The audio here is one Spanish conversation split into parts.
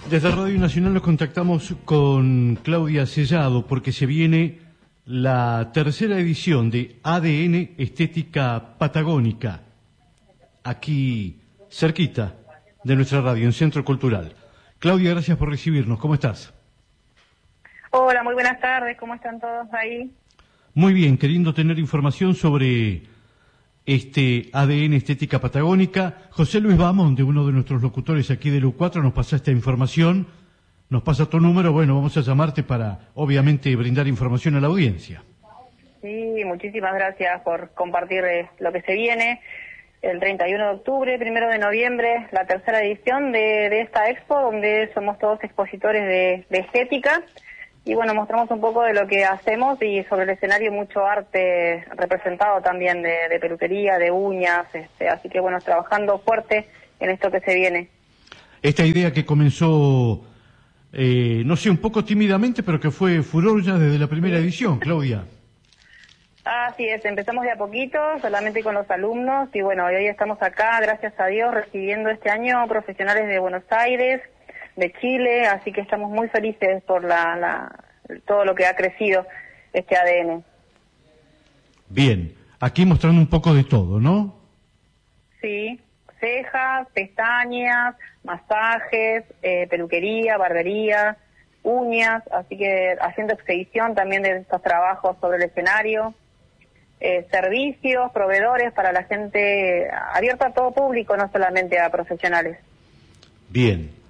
Desde Radio Nacional nos contactamos con Claudia Sellado porque se viene la tercera edición de ADN Estética Patagónica, aquí cerquita de nuestra radio, en Centro Cultural. Claudia, gracias por recibirnos. ¿Cómo estás? Hola, muy buenas tardes. ¿Cómo están todos ahí? Muy bien, queriendo tener información sobre este ADN Estética Patagónica. José Luis Bamonde, uno de nuestros locutores aquí del U4, nos pasa esta información, nos pasa tu número. Bueno, vamos a llamarte para, obviamente, brindar información a la audiencia. Sí, muchísimas gracias por compartir lo que se viene. El 31 de octubre, 1 de noviembre, la tercera edición de esta expo, donde somos todos expositores de estética. Y bueno, mostramos un poco de lo que hacemos y sobre el escenario mucho arte representado también de peluquería, de uñas, así que bueno, trabajando fuerte en esto que se viene. Esta idea que comenzó, no sé, un poco tímidamente, pero que fue furor ya desde la primera edición, Claudia. Así es, empezamos de a poquito, solamente con los alumnos, y bueno, hoy estamos acá, gracias a Dios, recibiendo este año profesionales de Buenos Aires, de Chile, así que estamos muy felices por todo lo que ha crecido este ADN. Bien, aquí mostrando un poco de todo, ¿no? Sí, cejas, pestañas, masajes, peluquería, barbería, uñas, así que haciendo exhibición también de estos trabajos sobre el escenario, servicios, proveedores para la gente, abierto a todo público, no solamente a profesionales. Bien.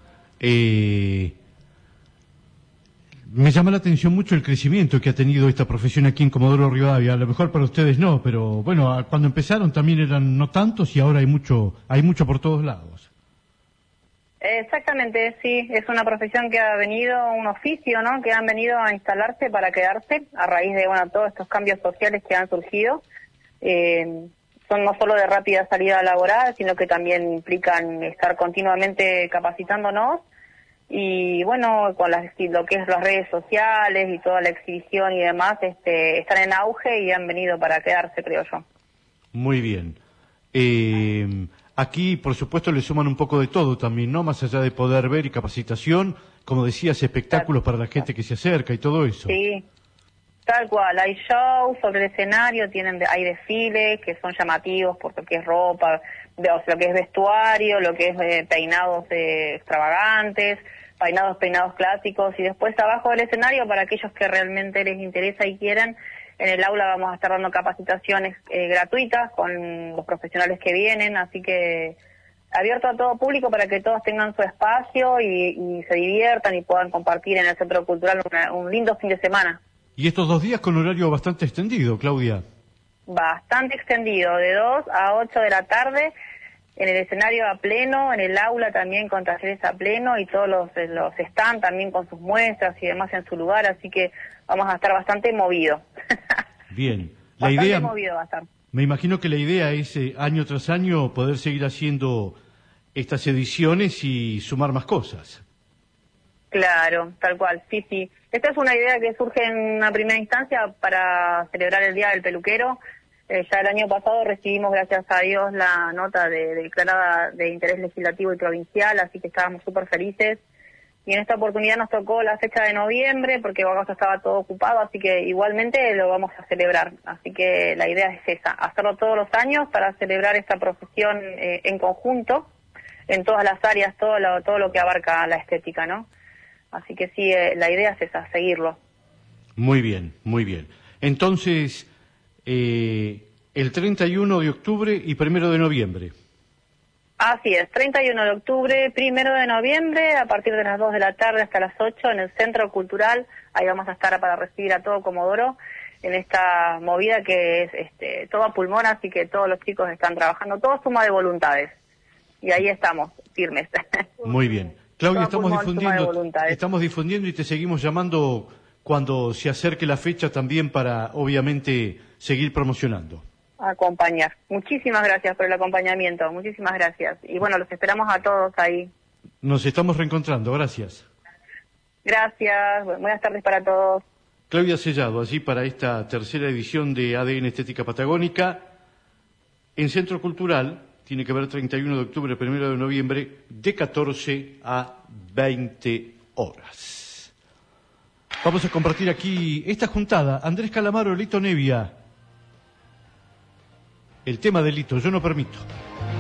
Me llama la atención mucho el crecimiento que ha tenido esta profesión aquí en Comodoro Rivadavia. A lo mejor para ustedes no, pero bueno, cuando empezaron también eran no tantos y ahora hay mucho por todos lados. Exactamente, sí, es una profesión que ha venido, un oficio, ¿no?, que han venido a instalarse para quedarse a raíz de, bueno, todos estos cambios sociales que han surgido. Son no solo de rápida salida laboral, sino que también implican estar continuamente capacitándonos y bueno, con lo que es las redes sociales y toda la exhibición y demás, están en auge y han venido para quedarse, creo yo. Muy bien. Aquí, por supuesto, le suman un poco de todo también, ¿no? Más allá de poder ver y capacitación, como decías, espectáculos para la gente que se acerca y todo eso. Sí. Tal cual, hay shows sobre el escenario, hay desfiles que son llamativos por lo que es ropa, lo que es vestuario, lo que es peinados extravagantes, peinados clásicos, y después abajo del escenario, para aquellos que realmente les interesa y quieran, en el aula vamos a estar dando capacitaciones gratuitas con los profesionales que vienen, así que abierto a todo público para que todos tengan su espacio y se diviertan y puedan compartir en el Centro Cultural un lindo fin de semana. Y estos 2 días con horario bastante extendido, Claudia. Bastante extendido, de 2 a 8 de la tarde, en el escenario a pleno, en el aula también con talleres a pleno y todos los stands también con sus muestras y demás en su lugar, así que vamos a estar bastante movidos. Bien, Bastante movido va a estar. Me imagino que la idea es año tras año poder seguir haciendo estas ediciones y sumar más cosas. Claro, tal cual, sí, sí. Esta es una idea que surge en una primera instancia para celebrar el Día del Peluquero. Ya el año pasado recibimos, gracias a Dios, la nota declarada de interés legislativo y provincial, así que estábamos súper felices. Y en esta oportunidad nos tocó la fecha de noviembre, porque agosto estaba todo ocupado, así que igualmente lo vamos a celebrar. Así que la idea es esa, hacerlo todos los años para celebrar esta profesión en conjunto, en todas las áreas, todo lo que abarca la estética, ¿no? Así que sí, la idea es esa, seguirlo. Muy bien, muy bien. Entonces, el 31 de octubre y 1 de noviembre. Así es, 31 de octubre, 1 de noviembre, a partir de las 2 de la tarde hasta las 8 en el Centro Cultural. Ahí vamos a estar para recibir a todo Comodoro en esta movida que es todo a pulmón, así que todos los chicos están trabajando, todo suma de voluntades. Y ahí estamos, firmes. Muy bien. Claudia, estamos difundiendo y te seguimos llamando cuando se acerque la fecha también para, obviamente, seguir promocionando. Acompañar. Muchísimas gracias por el acompañamiento, muchísimas gracias. Y bueno, los esperamos a todos ahí. Nos estamos reencontrando, gracias. Gracias, buenas tardes para todos. Claudia Sellado, allí para esta tercera edición de ADN Estética Patagónica, en Centro Cultural. Tiene que ver 31 de octubre, 1 de noviembre, de 14 a 20. 20 horas. Vamos a compartir aquí esta juntada. Andrés Calamaro, Lito Nevia. El tema de Lito, yo no permito.